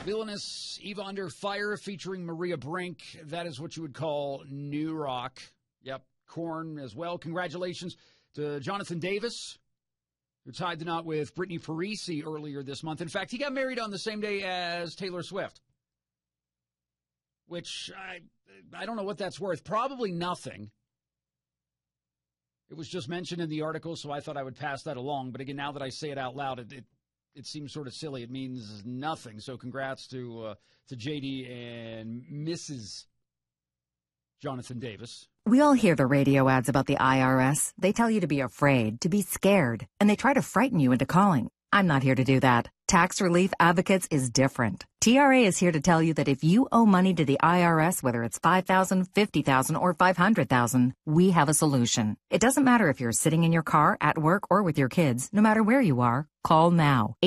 Villainous Eva Under Fire featuring Maria Brink. That is what you would call new rock. Yep, Korn as well. Congratulations to Jonathan Davis, who tied the knot with Brittany Parisi earlier this month. In fact, he got married on the same day as Taylor Swift, which I don't know what that's worth. Probably nothing. It was just mentioned in the article, so I thought I would pass that along. But again, now that I say it out loud, it seems sort of silly. It means nothing. So congrats to JD and Mrs. Jonathan Davis. We all hear the radio ads about the IRS. They tell you to be afraid, to be scared, and they try to frighten you into calling. I'm not here to do that. Tax Relief Advocates is different. TRA is here to tell you that if you owe money to the IRS, whether it's $5,000, $50,000, or $500,000, we have a solution. It doesn't matter if you're sitting in your car, at work, or with your kids. No matter where you are, call now.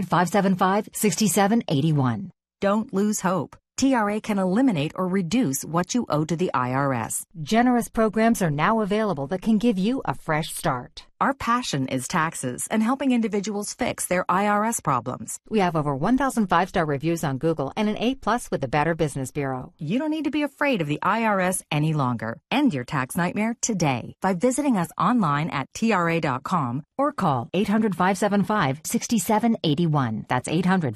800-575-6781. Don't lose hope. TRA can eliminate or reduce what you owe to the IRS. Generous programs are now available that can give you a fresh start. Our passion is taxes and helping individuals fix their IRS problems. We have over 1,000 5-star reviews on Google and an A+ with the Better Business Bureau. You don't need to be afraid of the IRS any longer. End your tax nightmare today by visiting us online at TRA.com or call 800-575-6781. That's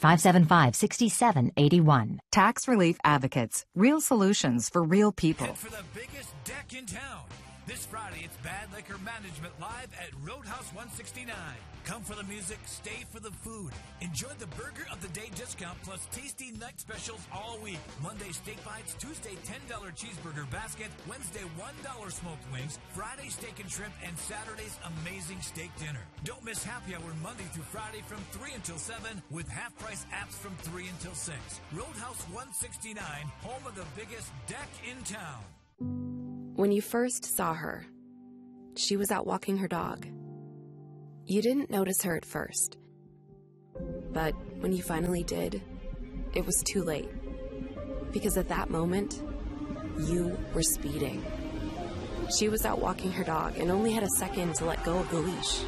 800-575-6781. Tax Relief Advocates. Real solutions for real people. Head for the biggest deck in town. This Friday, it's Bad Liquor Management live at Roadhouse 169. Come for the music, stay for the food. Enjoy the Burger of the Day discount plus tasty night specials all week. Monday, steak bites. Tuesday, $10 cheeseburger basket. Wednesday, $1 smoked wings. Friday, steak and shrimp. And Saturday's amazing steak dinner. Don't miss happy hour Monday through Friday from 3 until 7 with half-price apps from 3 until 6. Roadhouse 169, home of the biggest deck in town. When you first saw her, she was out walking her dog. You didn't notice her at first. But when you finally did, it was too late. Because at that moment, you were speeding. She was out walking her dog and only had a second to let go of the leash.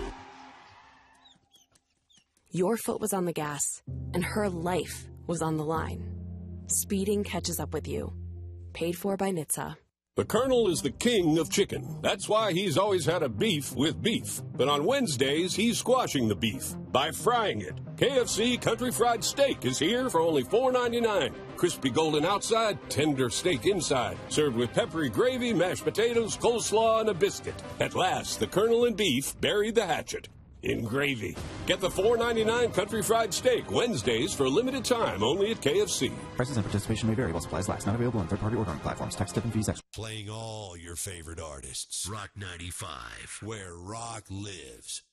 Your foot was on the gas, and her life was on the line. Speeding catches up with you. Paid for by NHTSA. The Colonel is the king of chicken. That's why he's always had a beef with beef. But on Wednesdays, he's squashing the beef by frying it. KFC Country Fried Steak is here for only $4.99. Crispy golden outside, tender steak inside. Served with peppery gravy, mashed potatoes, coleslaw, and a biscuit. At last, the Colonel and beef buried the hatchet in gravy. Get the $4.99 Country Fried Steak Wednesdays for a limited time only at KFC. Prices and participation may vary while supplies last. Not available on third-party ordering platforms. Tax, tip, and fees extra. Playing all your favorite artists. Rock 95, where rock lives.